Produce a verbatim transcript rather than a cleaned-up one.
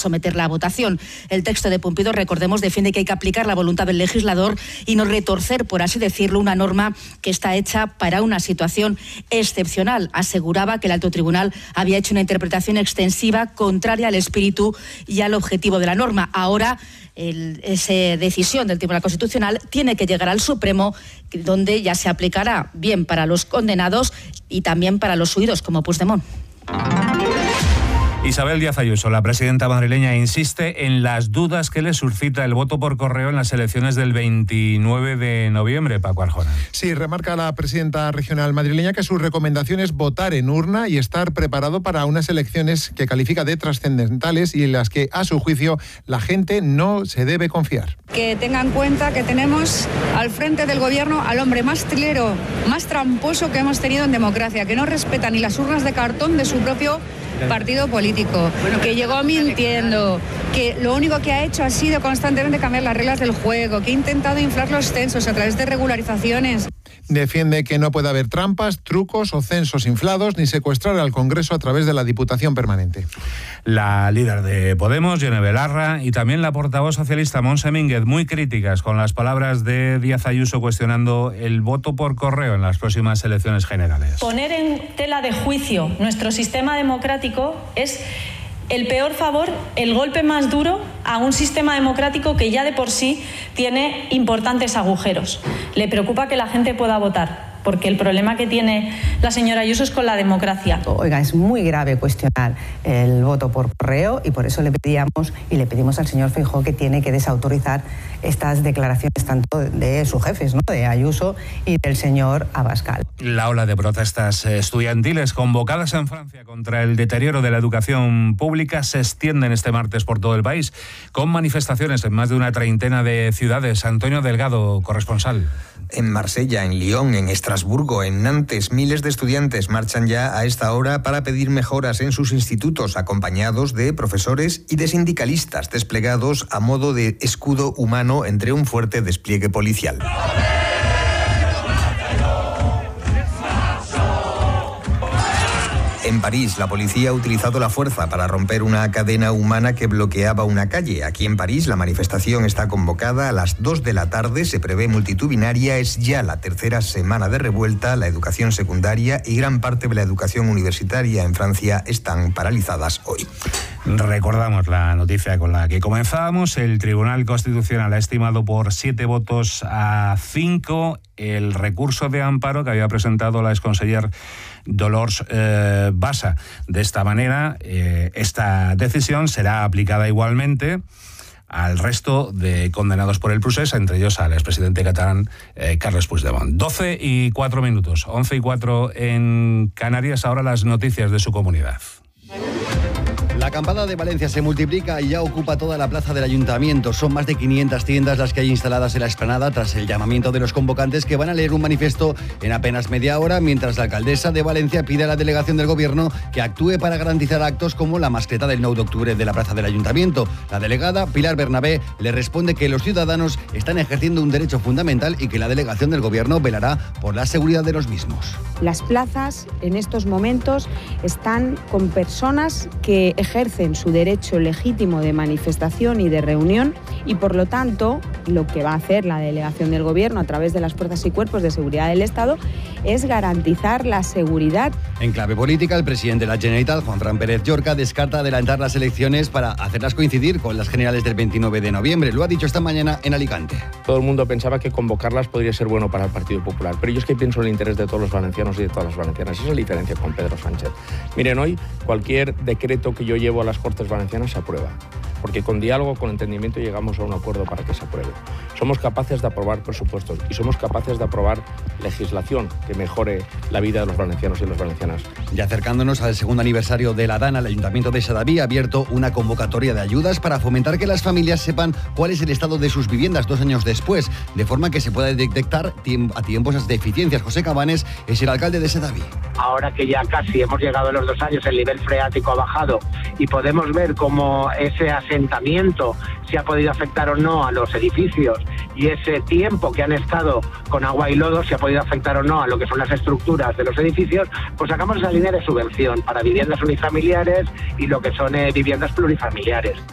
someterla a votación. El texto de Pumpido, recordemos, defiende que hay que aplicar la voluntad del legislador y no retorcer, por así decirlo, una norma que está hecha para una situación excepcional. Aseguraba que el alto tribunal había hecho una interpretación extensiva contraria al espíritu y al objetivo de la norma. Ahora, el, esa decisión del Tribunal Constitucional tiene que llegar al Supremo, donde ya se aplicará bien para los condenados y también para los huidos, como Puigdemont. Isabel Díaz Ayuso, la presidenta madrileña, insiste en las dudas que le suscita el voto por correo en las elecciones del veintinueve de noviembre, Paco Arjona. Sí, remarca la presidenta regional madrileña que su recomendación es votar en urna y estar preparado para unas elecciones que califica de trascendentales y en las que, a su juicio, la gente no se debe confiar. Que tengan en cuenta que tenemos al frente del gobierno al hombre más trilero, más tramposo que hemos tenido en democracia, que no respeta ni las urnas de cartón de su propio partido político, que llegó mintiendo, que lo único que ha hecho ha sido constantemente cambiar las reglas del juego, que ha intentado inflar los censos a través de regularizaciones. Defiende que no puede haber trampas, trucos o censos inflados ni secuestrar al Congreso a través de la Diputación Permanente. La líder de Podemos, Yone Belarra, y también la portavoz socialista, Montse Mínguez, muy críticas con las palabras de Díaz Ayuso cuestionando el voto por correo en las próximas elecciones generales. Poner en tela de juicio nuestro sistema democrático es el peor favor, el golpe más duro a un sistema democrático que ya de por sí tiene importantes agujeros. Le preocupa que la gente pueda votar, porque el problema que tiene la señora Ayuso es con la democracia. Oiga, es muy grave cuestionar el voto por correo y por eso le pedíamos y le pedimos al señor Feijóo que tiene que desautorizar estas declaraciones tanto de sus jefes, ¿no?, de Ayuso y del señor Abascal. La ola de protestas estudiantiles convocadas en Francia contra el deterioro de la educación pública se extienden este martes por todo el país, con manifestaciones en más de una treintena de ciudades. Antonio Delgado, corresponsal. En Marsella, en Lyon, en Estrasburgo, en Nantes, miles de estudiantes marchan ya a esta hora para pedir mejoras en sus institutos, acompañados de profesores y de sindicalistas desplegados a modo de escudo humano entre un fuerte despliegue policial. En París, la policía ha utilizado la fuerza para romper una cadena humana que bloqueaba una calle. Aquí en París, la manifestación está convocada a las dos de la tarde, se prevé multitudinaria, es ya la tercera semana de revuelta, la educación secundaria y gran parte de la educación universitaria en Francia están paralizadas hoy. Recordamos la noticia con la que comenzábamos. El Tribunal Constitucional ha estimado por siete votos a cinco el recurso de amparo que había presentado la exconseller Dolors eh, Bassa. De esta manera, eh, esta decisión será aplicada igualmente al resto de condenados por el procés, entre ellos al expresidente catalán eh, Carles Puigdemont. doce y cuatro minutos, once y cuatro en Canarias. Ahora las noticias de su comunidad. La acampada de Valencia se multiplica y ya ocupa toda la plaza del ayuntamiento. Son más de quinientas tiendas las que hay instaladas en la explanada tras el llamamiento de los convocantes que van a leer un manifiesto en apenas media hora, mientras la alcaldesa de Valencia pide a la delegación del gobierno que actúe para garantizar actos como la mascleta del nueve de octubre de la plaza del ayuntamiento. La delegada, Pilar Bernabé, le responde que los ciudadanos están ejerciendo un derecho fundamental y que la delegación del gobierno velará por la seguridad de los mismos. Las plazas en estos momentos están con personas que ejercen su derecho legítimo de manifestación y de reunión y, por lo tanto, lo que va a hacer la delegación del Gobierno a través de las fuerzas y cuerpos de seguridad del Estado es garantizar la seguridad. En clave política, el presidente de la Generalitat, Juan Fran Pérez Llorca, descarta adelantar las elecciones para hacerlas coincidir con las generales del veintinueve de noviembre. Lo ha dicho esta mañana en Alicante. Todo el mundo pensaba que convocarlas podría ser bueno para el Partido Popular, pero yo es que pienso en el interés de todos los valencianos y de todas las valencianas. Esa es la diferencia con Pedro Sánchez. Miren, hoy cualquier decreto que yo llevo a las Cortes Valencianas se aprueba, porque con diálogo, con entendimiento llegamos a un acuerdo para que se apruebe. Somos capaces de aprobar presupuestos y somos capaces de aprobar legislación que mejore la vida de los valencianos y las valencianas. Y acercándonos al segundo aniversario de la DANA, el Ayuntamiento de Sedaví ha abierto una convocatoria de ayudas para fomentar que las familias sepan cuál es el estado de sus viviendas dos años después, de forma que se pueda detectar a tiempo esas deficiencias. José Cabanes es el alcalde de Sedaví. Ahora que ya casi hemos llegado a los dos años, el nivel freático ha bajado y podemos ver cómo ese asentamiento si ha podido afectar o no a los edificios y ese tiempo que han estado con agua y lodo, si ha podido afectar o no a lo que son las estructuras de los edificios, pues sacamos esa línea de subvención para viviendas unifamiliares y lo que son eh, viviendas plurifamiliares.